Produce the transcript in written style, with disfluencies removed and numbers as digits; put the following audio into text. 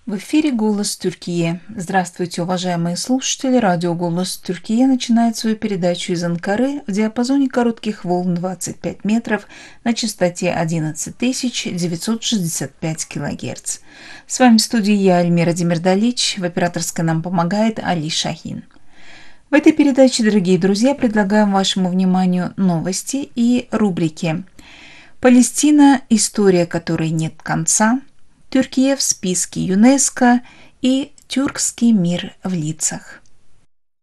В эфире «Голос Тюркии». Здравствуйте, уважаемые слушатели. Радио «Голос Тюркии» начинает свою передачу из Анкары в диапазоне коротких волн 25 метров на частоте 11965 кГц. С вами в студии я, Альмира Демирдалич. В операторской нам помогает Али Шахин. В этой передаче, дорогие друзья, предлагаем вашему вниманию новости и рубрики «Палестина. История которой нет конца», «Тюркия в списке ЮНЕСКО» и «Тюркский мир в лицах».